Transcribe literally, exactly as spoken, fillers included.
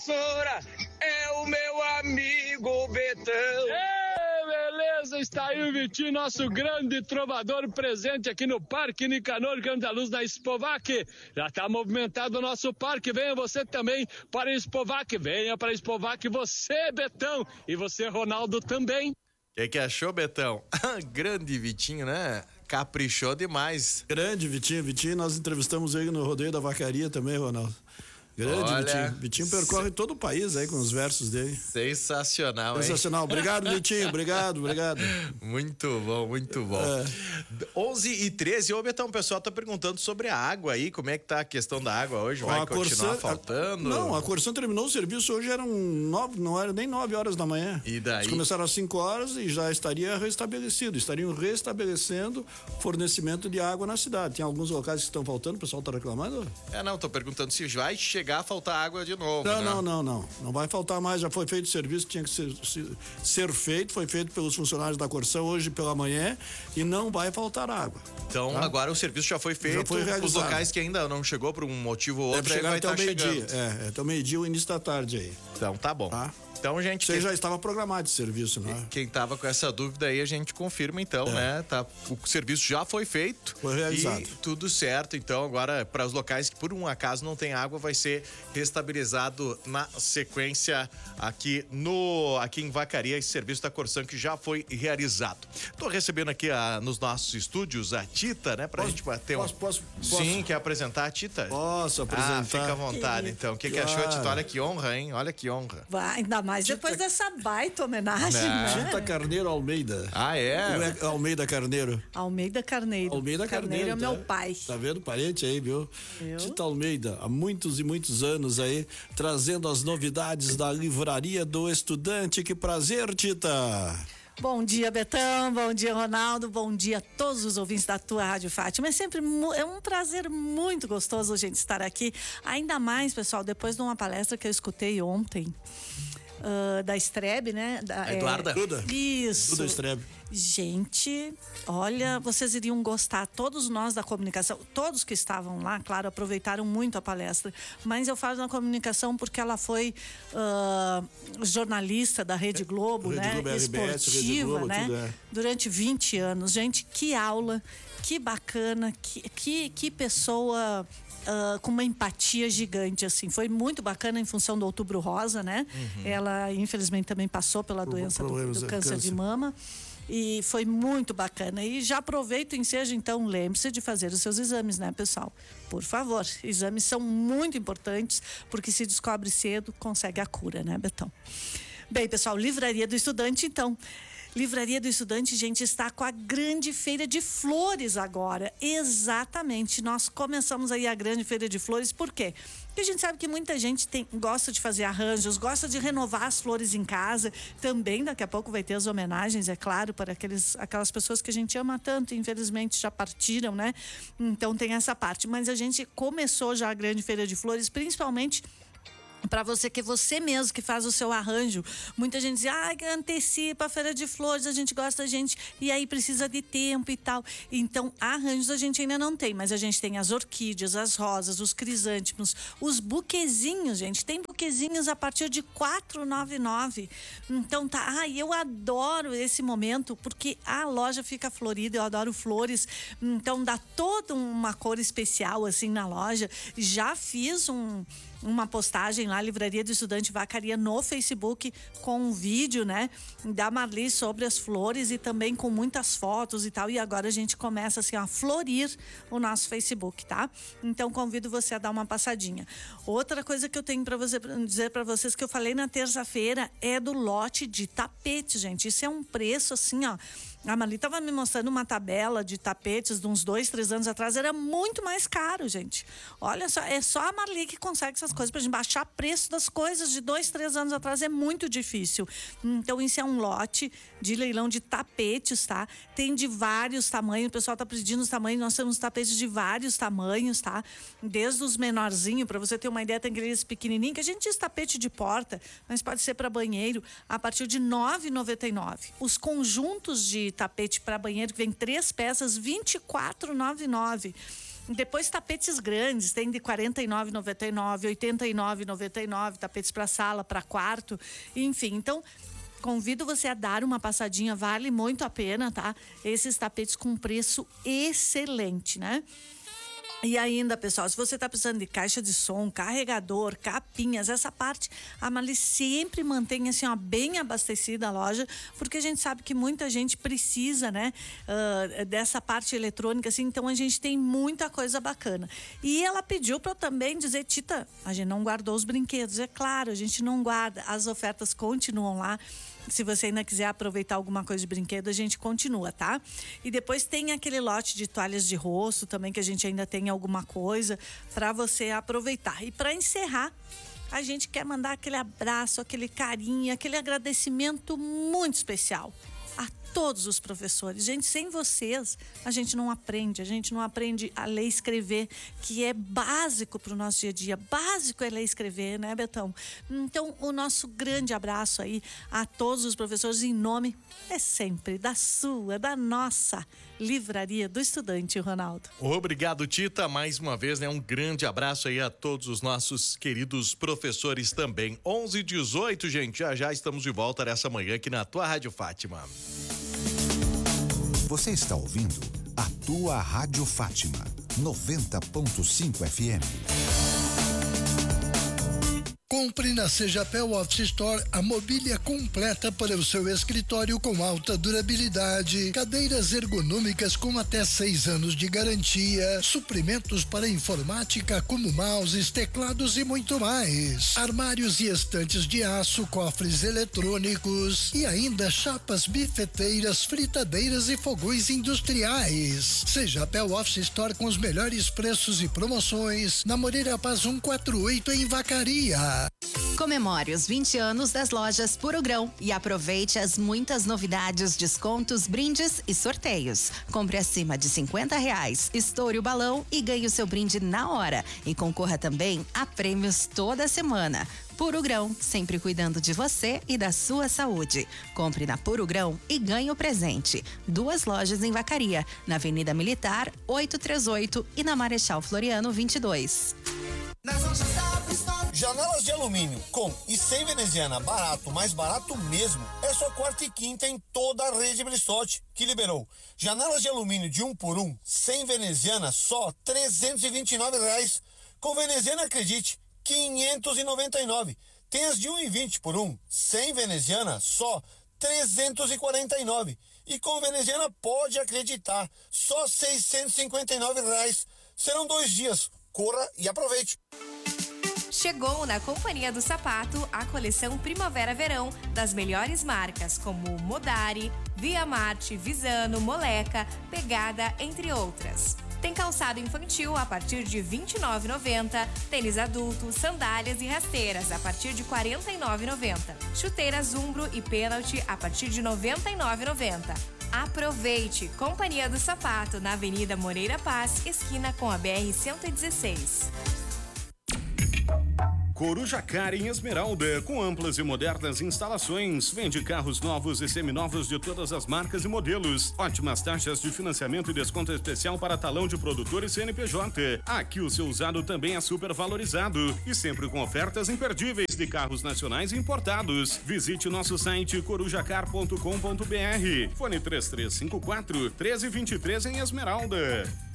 É o meu amigo Betão. É, beleza, está aí o Vitinho, nosso grande trovador presente aqui no Parque Nicanor Grandaluz da Expovac. Já está movimentado o nosso parque, venha você também para a Expovac, venha para a Expovac você, Betão, e você, Ronaldo, também. O que, que achou, Betão? Grande Vitinho, né? Caprichou demais. Grande Vitinho, Vitinho, nós entrevistamos ele no Rodeio da Vacaria também, Ronaldo. Grande Olha, Vitinho. Vitinho percorre se... todo o país aí com os versos dele. Sensacional, hein? Sensacional. Obrigado, Vitinho. Obrigado, obrigado. Muito bom, muito bom. É. onze e treze, ô Betão, o pessoal tá perguntando sobre a água aí, como é que tá a questão da água hoje? Vai a continuar Corsan, faltando? A, não, a Corsan terminou o serviço, hoje eram nove, não era nem nove horas da manhã. E daí? Eles começaram às cinco horas e já estaria restabelecido, estariam restabelecendo fornecimento de água na cidade. Tem alguns locais que estão faltando, o pessoal tá reclamando? É, não, tô perguntando se vai chegar a faltar água de novo, Não, né? não, não, não. Não vai faltar mais, já foi feito o serviço que tinha que ser, ser feito, foi feito pelos funcionários da Corsan hoje pela manhã e não vai faltar água. Então, tá? Agora o serviço já foi feito, já foi realizado. Os locais que ainda não chegou por um motivo ou outro, deve chegar vai até estar o meio-dia. chegando. É, até o meio-dia, o início da tarde aí. Então, tá bom. Tá? Então, gente... Você quem... já estava programado esse serviço, né? Quem estava com essa dúvida aí, a gente confirma então, é. né? Tá, o serviço já foi feito. Foi realizado. E tudo certo. Então, agora, para os locais que por um acaso não tem água, vai ser restabilizado na sequência aqui no aqui em Vacaria, esse serviço da Corsan que já foi realizado. Tô recebendo aqui a, nos nossos estúdios a Tita, né? Pra posso, gente bater posso, um... Posso, posso? Sim, quer apresentar a Tita? Posso apresentar. Ah, fica à vontade, que... então. O que, que, que achou, Tita? Olha que honra, hein? Olha que honra. Vai, ainda mais Tita... depois dessa baita homenagem, né? Tita Carneiro Almeida. Ah, é? Não é Almeida Carneiro? Almeida Carneiro. Almeida Carneiro. Carneiro é tá, meu pai. Tá vendo? Parente aí, viu? Eu? Tita Almeida, há muitos e muitos anos aí, trazendo as novidades da Livraria do Estudante. Que prazer, Tita! Bom dia, Betão, bom dia, Ronaldo, bom dia a todos os ouvintes da tua Rádio Fátima. É sempre é um prazer muito gostoso a gente estar aqui, ainda mais, pessoal, depois de uma palestra que eu escutei ontem. Uh, da Strebe, né? Da, Eduarda? É, Duda. Isso. Duda Strebe. Gente, olha, vocês iriam gostar, todos nós da comunicação, todos que estavam lá, claro, aproveitaram muito a palestra, mas eu falo na comunicação porque ela foi uh, jornalista da Rede Globo, Rede né? Globo, esportiva, R B S, Rede Globo, né? Tudo é. Durante vinte anos. Gente, que aula, que bacana, que, que, que pessoa... Uh, com uma empatia gigante, assim, foi muito bacana em função do Outubro Rosa, né? Uhum. Ela, infelizmente, também passou pela Pro, doença do, do câncer, câncer de mama e foi muito bacana. E já aproveito o ensejo, então, lembre-se de fazer os seus exames, né, pessoal? Por favor, exames são muito importantes, porque se descobre cedo, consegue a cura, né, Betão? Bem, pessoal, Livraria do Estudante, então... Livraria do Estudante, gente, está com a grande feira de flores agora. Exatamente. Nós começamos aí a grande feira de flores. Por quê? Porque a gente sabe que muita gente tem, gosta de fazer arranjos, gosta de renovar as flores em casa. Também daqui a pouco vai ter as homenagens, é claro, para aqueles, aquelas pessoas que a gente ama tanto e infelizmente já partiram, né? Então tem essa parte. Mas a gente começou já a grande feira de flores, principalmente... para você, que é você mesmo que faz o seu arranjo. Muita gente diz, ah, antecipa a feira de flores, a gente gosta, a gente, e aí precisa de tempo e tal. Então, arranjos a gente ainda não tem, mas a gente tem as orquídeas, as rosas, os crisântemos, os buquezinhos, gente. Tem buquezinhos a partir de quatrocentos e noventa e nove reais. Então, tá, ah, eu adoro esse momento, porque a loja fica florida, eu adoro flores. Então, dá toda uma cor especial, assim, na loja. Já fiz um... uma postagem lá, Livraria do Estudante Vacaria, no Facebook, com um vídeo, né, da Marli sobre as flores e também com muitas fotos e tal. E agora a gente começa assim a florir o nosso Facebook, tá? Então convido você a dar uma passadinha. Outra coisa que eu tenho para você dizer para vocês, que eu falei na terça-feira, é do lote de tapete, gente. Isso é um preço assim, ó. A Marli estava me mostrando uma tabela de tapetes de uns dois, três anos atrás, era muito mais caro, gente. Olha só, é só a Marli que consegue essas coisas, pra gente baixar preço das coisas de dois, três anos atrás é muito difícil. Então isso é um lote de leilão de tapetes, tá? Tem de vários tamanhos, o pessoal tá pedindo os tamanhos, nós temos tapetes de vários tamanhos, tá? Desde os menorzinhos, pra você ter uma ideia, tem aqueles pequenininhos, que a gente diz tapete de porta, mas pode ser para banheiro, a partir de nove reais e noventa e nove centavos. Os conjuntos de tapete para banheiro, que vem três peças, vinte e quatro reais e noventa e nove centavos. Depois tapetes grandes, tem de quarenta e nove reais e noventa e nove centavos, oitenta e nove reais e noventa e nove centavos, tapetes para sala, para quarto, enfim. Então, convido você a dar uma passadinha, vale muito a pena, tá? Esses tapetes com preço excelente, né? E ainda, pessoal, se você está precisando de caixa de som, carregador, capinhas, essa parte, a Mali sempre mantém assim, ó, bem abastecida a loja, porque a gente sabe que muita gente precisa, né, uh, dessa parte eletrônica, assim, então a gente tem muita coisa bacana. E ela pediu para eu também dizer, Tita, a gente não guardou os brinquedos, é claro, a gente não guarda, as ofertas continuam lá. Se você ainda quiser aproveitar alguma coisa de brinquedo, a gente continua, tá? E depois tem aquele lote de toalhas de rosto também, que a gente ainda tem alguma coisa para você aproveitar. E para encerrar, a gente quer mandar aquele abraço, aquele carinho, aquele agradecimento muito especial a todos os professores. Gente, sem vocês, a gente não aprende, a gente não aprende a ler e escrever, que é básico para o nosso dia a dia. Básico é ler e escrever, né, Betão? Então, o nosso grande abraço aí a todos os professores, em nome, é sempre da sua, da nossa Livraria do Estudante, Ronaldo. Obrigado, Tita, mais uma vez, né? Um grande abraço aí a todos os nossos queridos professores também. onze e dezoito, gente, já já estamos de volta nessa manhã aqui na tua Rádio Fátima. Você está ouvindo a tua Rádio Fátima, noventa ponto cinco F M. Compre na Sejapel Office Store a mobília completa para o seu escritório com alta durabilidade, cadeiras ergonômicas com até seis anos de garantia, suprimentos para informática como mouses, teclados e muito mais, armários e estantes de aço, cofres eletrônicos e ainda chapas bifeteiras, fritadeiras e fogões industriais. Sejapel Office Store com os melhores preços e promoções na Moreira Paz cento e quarenta e oito em Vacaria. Comemore os vinte anos das lojas Puro Grão e aproveite as muitas novidades, descontos, brindes e sorteios. Compre acima de cinquenta reais, estoure o balão e ganhe o seu brinde na hora. E concorra também a prêmios toda semana. Puro Grão, sempre cuidando de você e da sua saúde. Compre na Puro Grão e ganhe o presente. Duas lojas em Vacaria, na Avenida Militar oitocentos e trinta e oito e na Marechal Floriano vinte e dois. Janelas de alumínio com e sem veneziana, barato, mais barato mesmo. É só quarta e quinta em toda a rede Bristotti, que liberou. Janelas de alumínio de um por um, sem veneziana, só trezentos e vinte e nove reais. Com veneziana, acredite, quinhentos e noventa e nove. Tem as de um e vinte por um, sem veneziana, só trezentos e quarenta e nove. E com veneziana, pode acreditar, só seiscentos e cinquenta e nove reais. Serão dois dias. Corra e aproveite. Chegou na Companhia do Sapato a coleção Primavera-Verão das melhores marcas como Modari, Via Marte, Visano, Moleca, Pegada, entre outras. Tem calçado infantil a partir de vinte e nove reais e noventa centavos, tênis adulto, sandálias e rasteiras a partir de quarenta e nove reais e noventa centavos, chuteiras Umbro e Pênalti a partir de noventa e nove reais e noventa centavos. Aproveite! Companhia do Sapato na Avenida Moreira Paz, esquina com a B R cento e dezesseis. Coruja Car em Esmeralda, com amplas e modernas instalações. Vende carros novos e seminovos de todas as marcas e modelos. Ótimas taxas de financiamento e desconto especial para talão de produtor e C N P J. Aqui o seu usado também é super valorizado e sempre com ofertas imperdíveis de carros nacionais e importados. Visite nosso site corujacar ponto com ponto br. Fone três três cinco quatro, um três dois três em Esmeralda.